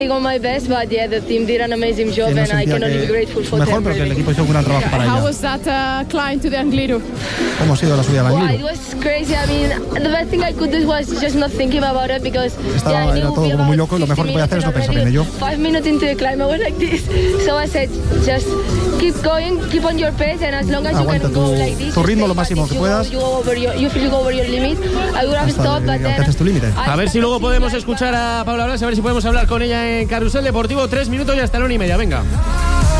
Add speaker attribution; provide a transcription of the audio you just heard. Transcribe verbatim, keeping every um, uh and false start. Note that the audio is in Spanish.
Speaker 1: on my best, but yeah, the team did an amazing job,
Speaker 2: no
Speaker 1: and I can only be grateful for
Speaker 2: mejor,
Speaker 1: them.
Speaker 2: pero que el equipo hizo un gran trabajo para ella.
Speaker 3: How was that uh, climb to the Angliru?
Speaker 2: ¿Cómo ha sido la subida de
Speaker 1: Well, it
Speaker 2: Angliru?
Speaker 1: was crazy. I mean, the best thing I could do was just not thinking about it because
Speaker 2: Estaba,
Speaker 1: yeah, I
Speaker 2: era
Speaker 1: knew
Speaker 2: todo
Speaker 1: we
Speaker 2: como muy
Speaker 1: about
Speaker 2: loco y lo mejor que podía hacer es no pensar en ello.
Speaker 1: Five minutes into the climb, I was like this. So I said, just keep going, keep on your pace, and as long as
Speaker 2: Aguanta
Speaker 1: you can
Speaker 2: tu,
Speaker 1: go like this,
Speaker 2: tu ritmo lo
Speaker 1: stay
Speaker 2: máximo que
Speaker 1: fast.
Speaker 2: puedas.
Speaker 1: You, go, you, go over your, you feel you go over your limit. I would have
Speaker 2: Hasta
Speaker 1: stopped, but
Speaker 2: que
Speaker 1: then
Speaker 2: alcances tu límite.
Speaker 4: A ver si luego podemos escuchar a Paula Blas, a ver si podemos hablar con ella en Carrusel Deportivo. Tres minutos y hasta la una y media, venga.